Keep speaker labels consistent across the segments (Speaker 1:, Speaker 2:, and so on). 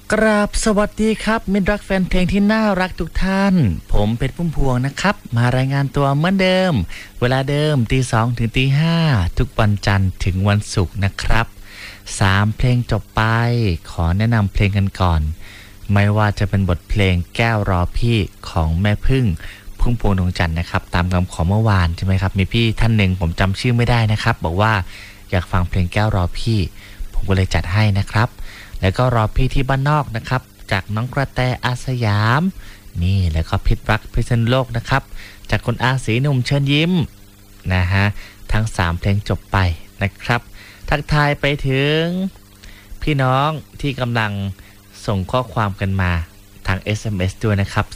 Speaker 1: กราบสวัสดีครับมิตรรักแฟนเพลงที่น่ารักทุกท่านผมเพชรพุ่มพวงนะครับมารายงานตัวเหมือนเดิมเวลาเดิมตี 2 ถึงตี 5ทุกวันจันทร์ถึงวันศุกร์นะครับ3เพลงจบไปขอแนะนำเพลงกันก่อนไม่ว่าจะเป็นบทเพลงแก้วรอพี่ของแม่พึ่งพุ่มพวงดวงจันทร์นะครับตามคำขอเมื่อวานใช่ไหมครับมีพี่ท่านหนึ่งผมจำชื่อไม่ได้นะครับบอกว่าอยากฟังเพลงแก้วรอพี่ผมก็เลยจัดให้นะครับแล้วก็รอพี่ที่บ้านนอกนะครับจากน้องกระแตอาสยามนี่แล้วก็พิษรักพิษณุโลกนะครับจากคนอาศรีหนุ่มเชิญยิ้มนะฮะทั้ง3เพลงจบไปนะครับทักทายไปถึงพี่น้องที่กำลังส่งข้อความกันมาทาง SMS ด้วยนะครับ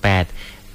Speaker 1: 468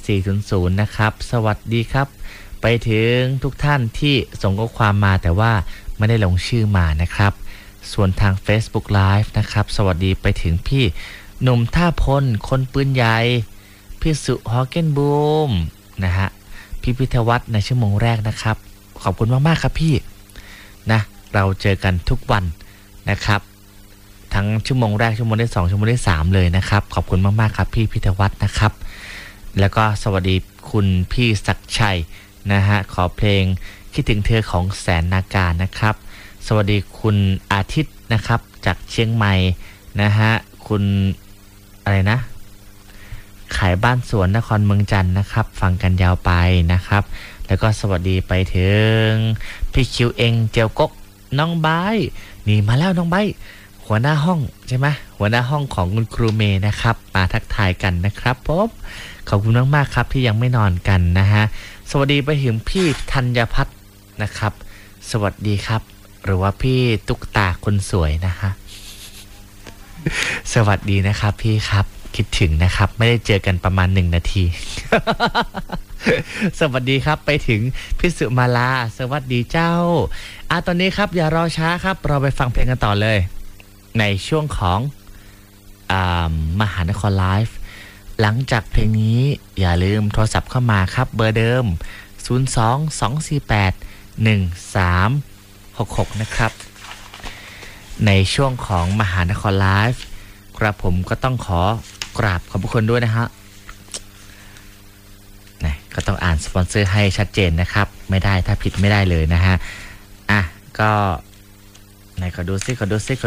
Speaker 1: 9400นะครับสวัสดีครับไปถึงทุกท่านที่ส่งข้อความมาแต่ว่าไม่ได้ลงชื่อมานะครับส่วนทาง Facebook Live นะครับสวัสดีไปถึงพี่หนุ่มท่าพลคนปืนใหญ่พี่สุฮอเกนบูมนะฮะพี่พิทวัฒน์ในชั่วโมงแรกนะครับขอบคุณมากๆครับพี่นะเราเจอกันทุกวันนะครับทั้งชั่วโมงแรกชั่วโมงที่2ชั่วโมงที่3เลยนะครับขอบคุณมากๆครับพี่พิทวัฒน์นะครับแล้วก็สวัสดีคุณพี่ศักดิ์ชัยนะฮะขอเพลงคิดถึงเธอของแสนนาการนะครับสวัสดีคุณอาทิตย์นะครับจากเชียงใหม่นะฮะคุณอะไรนะขายบ้านสวนนครเมืองจันทร์นะครับฟังกันยาวไปนะครับแล้วก็สวัสดีไปถึงพี่คิวเองเจียวกกน้องไบนี่มาแล้วน้องไบหัวหน้าห้องใช่ไหมหัวหน้าห้องของคุณครูเมย์นะครับมาทักทายกันนะครับผมขอบคุณมากๆครับที่ยังไม่นอนกันนะฮะสวัสดีไปถึงพี่ธัญพัฒน์นะครับสวัสดีครับหรือว่าพี่ตุ๊กตาคนสวยนะฮะสวัสดีนะครับพี่ครับคิดถึงนะครับไม่ได้เจอกันประมาณ1 นาที สวัสดีครับไปถึงพี่สุมาลาสวัสดีเจ้าตอนนี้ครับอย่ารอช้าครับเราไปฟังเพลงกันต่อเลยในช่วงของมหานครไลฟ์หลังจากเพลงนี้อย่าลืมโทรศัพท์เข้ามาครับเบอร์เดิม02-248-1366นะครับในช่วงของมหานครไลฟ์กระผมก็ต้องขอกราบขอบพระคุณด้วยนะฮะก็ต้องอ่านสปอนเซอร์ให้ชัดเจนนะครับไม่ได้ถ้าผิดไม่ได้เลยนะฮะก็ไหนขอดูซิ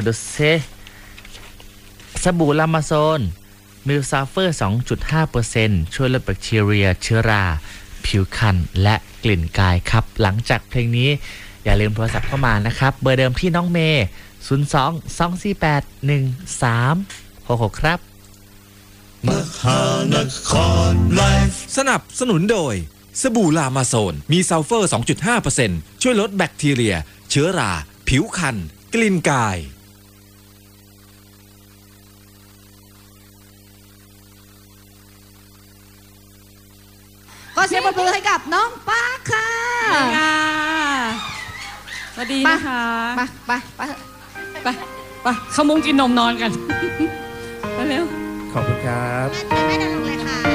Speaker 1: สบู่ลามาโซนมิลซัลเฟอร์ 2.5% ช่วยลดแบคทีเรียเชื้อราผิวคันและกลิ่นกายครับหลังจากเพลงนี้อย่าลืมโทรศัพท์เข้ามานะครับเบอร์เดิมที่น้องเมย์02-248-1366ครับ
Speaker 2: มหานครไลฟ์สนับสนุนโดยสบู่ลามาโซนมีซัลเฟอร์ 2.5% ช่วยลดแบคทีเรียเชื้อราผิวคันกลิ่นกาย
Speaker 3: ก็เสียงปรบมือให้กับน้องปาร์คค่ะ
Speaker 4: สวัสดีนะคะ
Speaker 3: ไป
Speaker 4: เข้ามุ้งกินนมนอนกันไปเร็ว
Speaker 1: ขอบคุณครับ
Speaker 3: ไม่เดินลงเลยค่ะ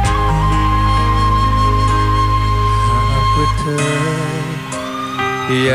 Speaker 1: หากว่าเธอ